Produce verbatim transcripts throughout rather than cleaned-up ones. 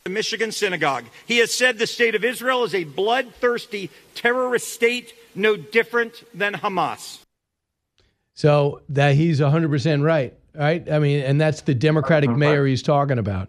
The Michigan synagogue. He has said the state of Israel is a bloodthirsty terrorist state, no different than Hamas. So that he's one hundred percent right, right? I mean, and that's the Democratic mayor he's talking about.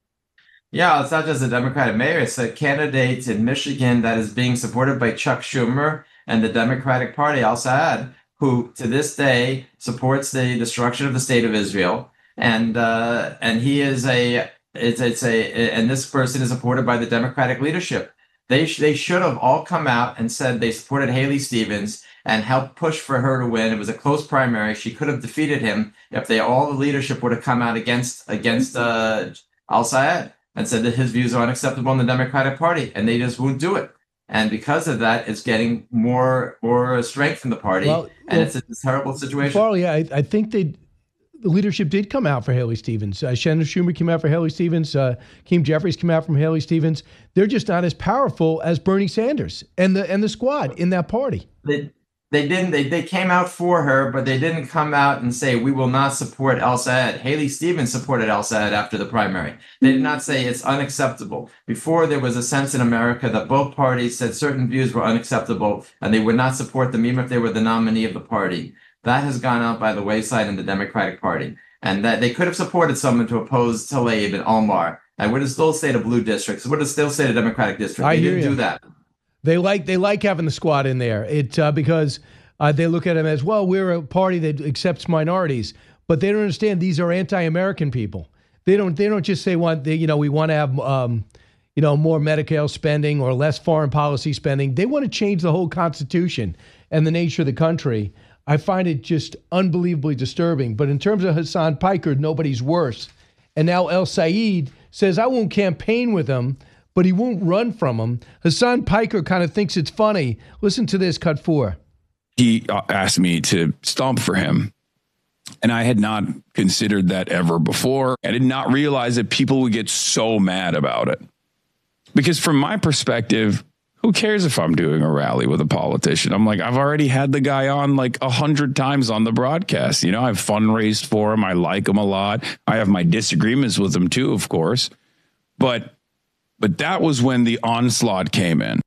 Yeah, it's not just a Democratic mayor. It's a candidate in Michigan that is being supported by Chuck Schumer and the Democratic Party, Al Saad, who to this day supports the destruction of the state of Israel. And uh, and he is a It's it's a and this person is supported by the Democratic leadership. They sh- they should have all come out and said they supported Haley Stevens and helped push for her to win. It was a close primary. She could have defeated him if they all the leadership would have come out against against uh, Al Saad and said that his views are unacceptable in the Democratic Party, and they just won't do it. And because of that, it's getting more more strength in the party, well, and well, it's a terrible situation. Farley, I, I think they. The leadership did come out for Haley Stevens. Uh, Senator Schumer came out for Haley Stevens. Uh, Keem Jeffries came out from Haley Stevens. They're just not as powerful as Bernie Sanders and the and the squad in that party. They they didn't. They they came out for her, but they didn't come out and say we will not support Al Saad. Haley Stevens supported Al Saad after the primary. They did not say it's unacceptable. Before, there was a sense in America that both parties said certain views were unacceptable and they would not support them even if they were the nominee of the party. That has gone out by the wayside in the Democratic Party, and that they could have supported someone to oppose Tlaib and Omar, and would have still stayed a blue district. So would have still stayed a Democratic district. I they hear didn't you. do that. They like they like having the squad in there. It uh, because uh, they look at them as, well, we're a party that accepts minorities, but they don't understand these are anti-American people. They don't they don't just say want they, you know we want to have um, you know more Medicare spending or less foreign policy spending. They want to change the whole Constitution and the nature of the country. I find it just unbelievably disturbing. But in terms of Hassan Piker, nobody's worse. And now El Said says, I won't campaign with him, but he won't run from him. Hassan Piker kind of thinks it's funny. Listen to this, cut four. He asked me to stomp for him. And I had not considered that ever before. I did not realize that people would get so mad about it. Because from my perspective, who cares if I'm doing a rally with a politician? I'm like, I've already had the guy on like a hundred times on the broadcast. You know, I've fundraised for him. I like him a lot. I have my disagreements with him too, of course. But but that was when the onslaught came in.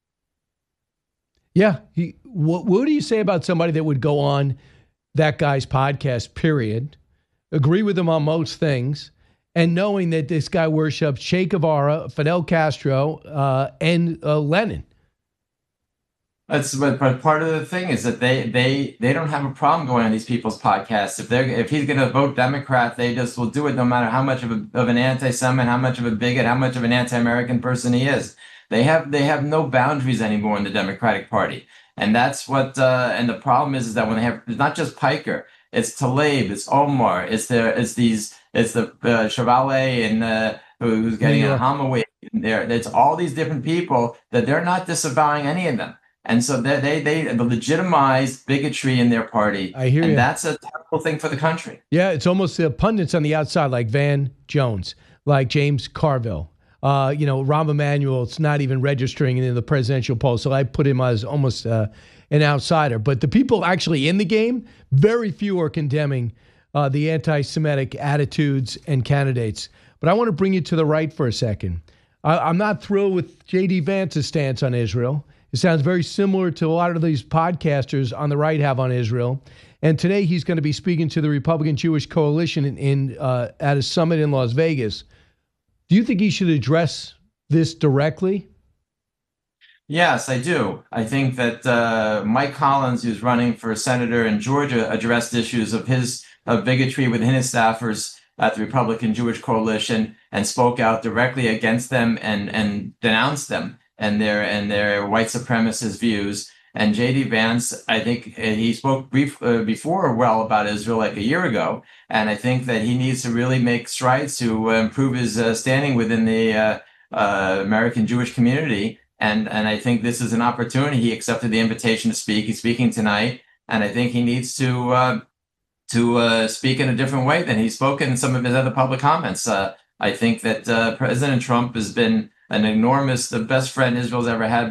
Yeah. He, what, what do you say about somebody that would go on that guy's podcast, period, agree with him on most things, and knowing that this guy worships Che Guevara, Fidel Castro, uh, and uh, Lenin? That's but, but part of the thing is that they they they don't have a problem going on these people's podcasts. If they're if he's going to vote Democrat, they just will do it no matter how much of a, of an anti-Semite, how much of a bigot, how much of an anti-American person he is. They have they have no boundaries anymore in the Democratic Party, and that's what. Uh, and the problem is, is that when they have, it's not just Piker, it's Tlaib, it's Omar, it's there, it's these, it's the uh, Chevalier and uh, who's getting yeah. a Hamaway in there. It's all these different people that they're not disavowing any of them. And so they they they legitimize bigotry in their party. I hear and you. That's a terrible thing for the country. Yeah, it's almost the pundits on the outside, like Van Jones, like James Carville. Uh, you know, Rahm Emanuel, it's not even registering in the presidential poll. So I put him as almost uh, an outsider. But the people actually in the game, very few are condemning uh, the anti-Semitic attitudes and candidates. But I want to bring you to the right for a second. I, I'm not thrilled with J D Vance's stance on Israel. It sounds very similar to a lot of these podcasters on the right have on Israel. And today he's going to be speaking to the Republican Jewish Coalition in, in uh, at a summit in Las Vegas. Do you think he should address this directly? Yes, I do. I think that uh, Mike Collins, who's running for senator in Georgia, addressed issues of his of bigotry within his staffers at the Republican Jewish Coalition and spoke out directly against them and and denounced them and their and their white supremacist views. And J D Vance, I think he spoke brief uh, before well about Israel like a year ago, and I think that he needs to really make strides to uh, improve his uh, standing within the uh, uh, American Jewish community. And and I think this is an opportunity. He accepted the invitation to speak. He's speaking tonight, and I think he needs to uh, to uh, speak in a different way than he's spoken in some of his other public comments. Uh, I think that uh, President Trump has been an enormous, the best friend Israel's ever had.